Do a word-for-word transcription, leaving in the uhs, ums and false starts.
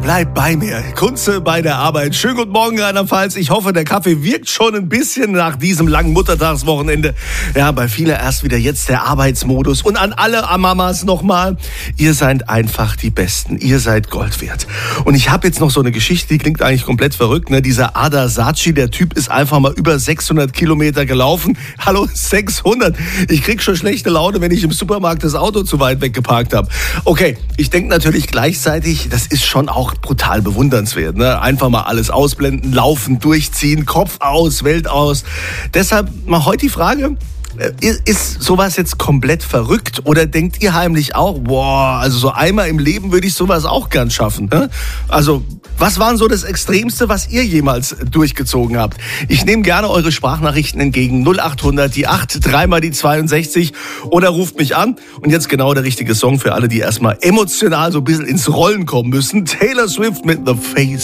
bleib bei mir. Kunze bei der Arbeit. Schönen guten Morgen, Rheinland-Pfalz. Ich hoffe, der Kaffee wirkt schon ein bisschen nach diesem langen Muttertagswochenende. Ja, bei vielen erst wieder jetzt der Arbeitsmodus. Und an alle Mamas nochmal, ihr seid einfach die Besten. Ihr seid Gold wert. Und ich habe jetzt noch so eine Geschichte, die klingt eigentlich komplett verrückt. Ne? Dieser Ada Saci, der Typ ist einfach mal über sechshundert Kilometer gelaufen. Hallo, sechshundert. Ich krieg schon schlechte Laune, wenn ich im Supermarkt das Auto zu weit weggeparkt habe. Okay, ich denke natürlich gleichzeitig, das ist schon auch brutal bewundernswert. Ne? Einfach mal alles ausblenden, laufen, durchziehen, Kopf aus, Welt aus. Deshalb mal heute die Frage, ist sowas jetzt komplett verrückt oder denkt ihr heimlich auch, boah, also so einmal im Leben würde ich sowas auch gern schaffen? Ne? Also was war so das Extremste, was ihr jemals durchgezogen habt? Ich nehme gerne eure Sprachnachrichten entgegen. null achthundert, die acht, dreimal die zweiundsechzig oder ruft mich an. Und jetzt genau der richtige Song für alle, die erstmal emotional so ein bisschen ins Rollen kommen müssen. Taylor Swift mit The Face.